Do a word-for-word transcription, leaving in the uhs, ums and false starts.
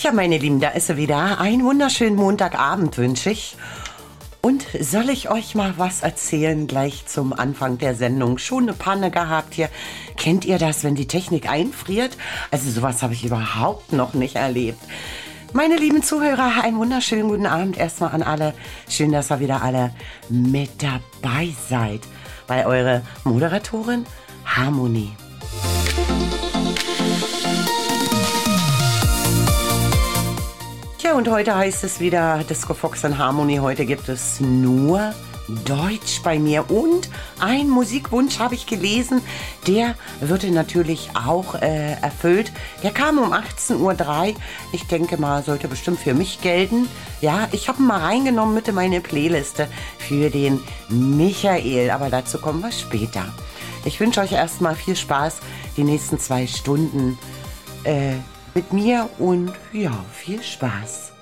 Ja, meine Lieben, da ist sie wieder. Einen wunderschönen Montagabend wünsche ich. Und soll ich euch mal was erzählen gleich zum Anfang der Sendung? Schon eine Panne gehabt hier. Kennt ihr das, wenn die Technik einfriert? Also sowas habe ich überhaupt noch nicht erlebt. Meine lieben Zuhörer, einen wunderschönen guten Abend erstmal an alle. Schön, dass ihr wieder alle mit dabei seid bei eurer Moderatorin Harmonie. Ja, und heute heißt es wieder Disco Fox and Harmony. Heute gibt es nur Deutsch bei mir. Und ein Musikwunsch habe ich gelesen, der würde natürlich auch äh, erfüllt. Der kam um achtzehn Uhr drei. Ich denke mal, sollte bestimmt für mich gelten. Ja, ich habe ihn mal reingenommen mit in meine Playliste für den Michael. Aber dazu kommen wir später. Ich wünsche euch erstmal viel Spaß die nächsten zwei Stunden äh, mit mir und ja, viel Spaß.